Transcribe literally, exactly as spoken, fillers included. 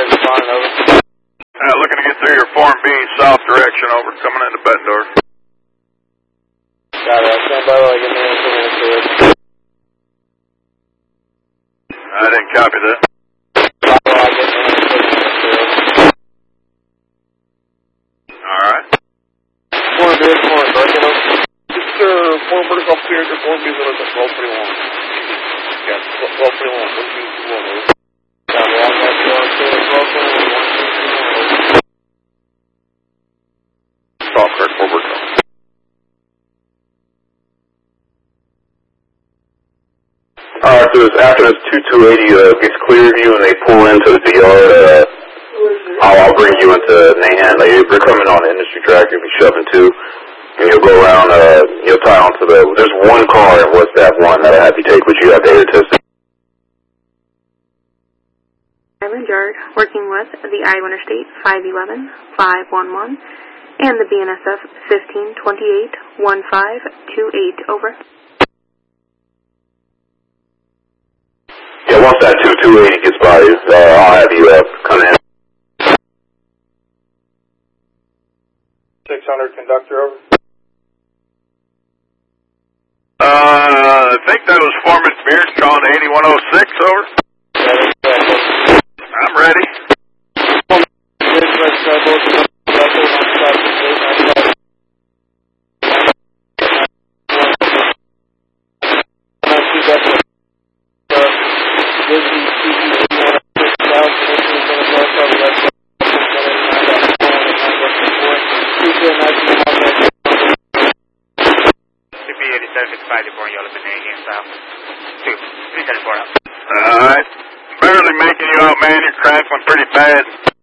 responding, over. Uh, looking to get through your Form B south direction, over. Coming into Bettendorf. Got it. I'll stand by while I get near two minutes to it. I didn't copy that. While I get near two minutes to it. All right. Form B, Form B, over. Just, uh, Form B off clear, your Form B is on twelve thirty-one. Yeah, twelve thirty-one. Form B is one, over. Got it. I'll have to go to twelve thirty-one. Talk, Kirk, forward. Alright, so it's after this two two eighty uh, gets clear of you and they pull into the yard, uh, I'll, I'll bring you into Nahan. Like, they're coming on the industry track, you'll be shoving two, and you'll go around, uh, you'll tie onto the, there's one car in West Ave one that I have you take, but you have to air test it. Island Yard, working with the Iowa Interstate five eleven, five one one, and the B N S F fifteen twenty-eight, fifteen twenty-eight, over. Yeah, once that two two eighty gets by, uh, I'll have you uh, come in. six hundred conductor, over. Uh, I think that was Foreman Beard calling eighty-one oh six, over. I'm ready. Alright. Barely making you out, man. You're crackling pretty bad.